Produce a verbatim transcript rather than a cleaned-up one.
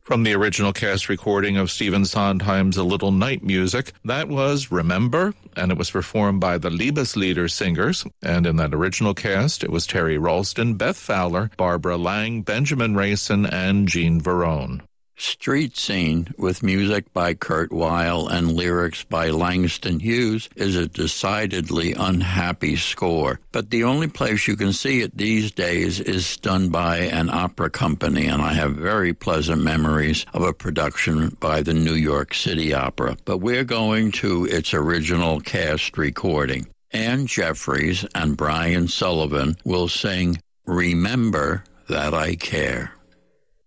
From the original cast recording of Stephen Sondheim's A Little Night Music, that was Remember, and it was performed by the Liebeslieder Singers. And in that original cast, it was Terry Ralston, Beth Fowler, Barbara Lang, Benjamin Rayson, and Jean Verone. Street Scene, with music by Kurt Weill and lyrics by Langston Hughes, is a decidedly unhappy score. But the only place you can see it these days is done by an opera company, and I have very pleasant memories of a production by the New York City Opera. But we're going to its original cast recording. Anne Jeffries and Brian Sullivan will sing Remember That I Care.